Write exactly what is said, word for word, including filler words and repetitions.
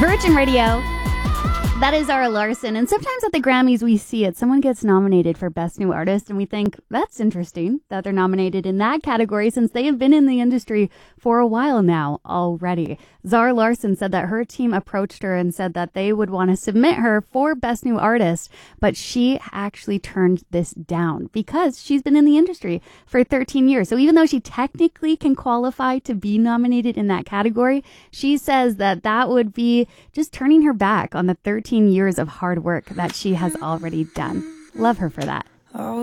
Virgin Radio. That is Zara Larsson. And sometimes at the Grammys, we see it. Someone gets nominated for Best New Artist, and we think, that's interesting that they're nominated in that category since they have been in the industry for a while now already. Zara Larsson said that her team approached her and said that they would want to submit her for Best New Artist, but she actually turned this down because she's been in the industry for thirteen years. So even though she technically can qualify to be nominated in that category, she says that that would be just turning her back on the thirteen years of hard work that she has already done. Love her for that. Oh.